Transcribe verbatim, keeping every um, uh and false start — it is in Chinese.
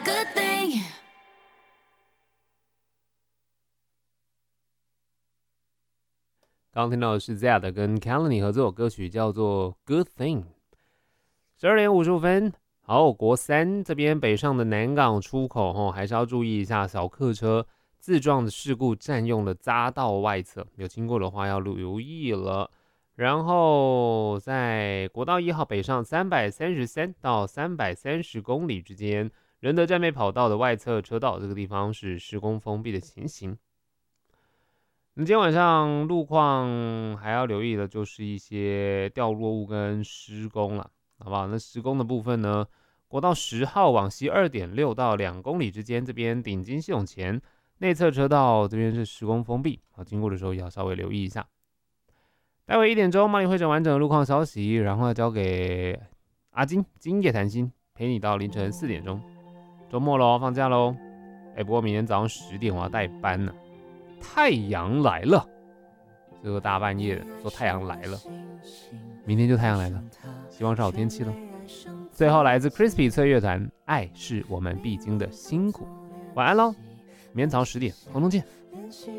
good thing. 刚刚听到的是 Zed 跟 Kalani 合作的歌曲，叫做 Good Thing。十二点五十五分，好，国三这边北上的南港出口吼，还是要注意一下小客车自撞的事故占用了匝道外侧，有经过的话要留意了。然后在国道一号北上三百三十三到三百三十公里之间，仁德站北跑道的外侧车道这个地方是施工封闭的情形。那今天晚上路况还要留意的就是一些掉落物跟施工了，好不好？那施工的部分呢，国道十号往西 二点六 到两公里之间，这边顶金系统前内侧车道这边是施工封闭，好，经过的时候也要稍微留意一下。待会一点钟帮你汇整完整的路况消息，然后交给阿金今夜谈心，陪你到凌晨四点钟。周末咯，放假咯。哎，不过明天早上十点我要带班呢。太阳来了，这个大半夜的说太阳来了，明天就太阳来了，希望是好天气了。最后来自 Crispy 侧乐团，爱是我们必经的辛苦。晚安咯，明天早上十点，空中见。